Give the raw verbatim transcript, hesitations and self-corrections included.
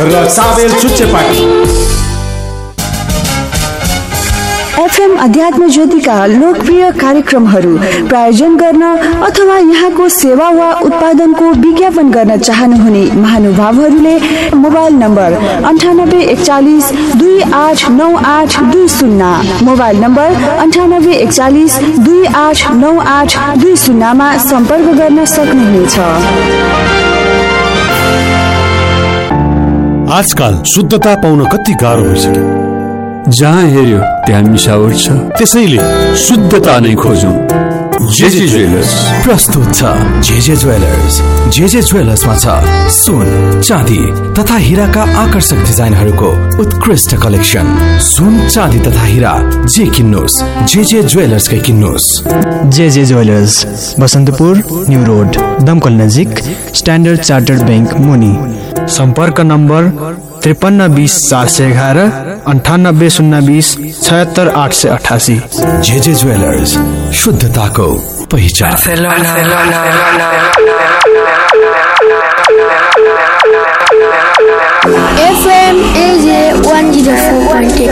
र साबेल चुच्चेपाटी। एफएम अध्यात्म ज्योतिका लोकप्रिय कार्यक्रमहरू प्रायोजन गर्न अथवा यहाँको सेवा वा उत्पादनको विज्ञापन गर्न चाहनुहुने महानुभावहरूले मोबाइल नम्बर अन्ठानब्बे एकचालिस दुई आठ नौ आठ दुई शून्य मोबाइल नम्बर अन्ठानब्बे एकचालिस दुई आठ नौ आठ दुई शून्यमा सम्पर्क गर्न सक्नुहुनेछ। आजकल शुद्धता पाउन कति गाह्रो भइसक्यो। जहाँ हेऱ्यो त्यहाँ मिसावट छ, त्यसैले शुद्धता नै खोजौं। जेजे ज्वेलर्स प्रस्तुत छ। जेजे ज्वेलर्स जेजे ज्वेलर्समा छ सुन, चाँदी तथा हीराका आकर्षक डिजाइनहरूको उत्कृष्ट कलेक्सन। सुन, चाँदी तथा हीरा जे किन्नुस् JJ ज्वेलर्सकै किन्नुस्। JJ jewellers Basantapur new road दमकल नजिक स्ट्यान्डर्ड चार्टर्ड बैंक मुनि। सम्पर्क नम्बर त्रिपन्न बीस चार सय एघार अन्ठानब्बे शून्य बीस छयत्तर आठ सय अठासी। जेजे ज्वेलर्स शुद्धताको पहिचान। एफएम एजे one oh four point eight